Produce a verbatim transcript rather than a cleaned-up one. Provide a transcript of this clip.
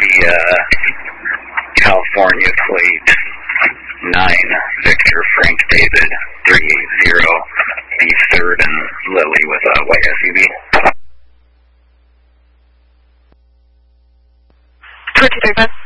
the uh, California plate nine, Victor Frank David, three eight zero, the third and Lily with a white S U V. two two three five.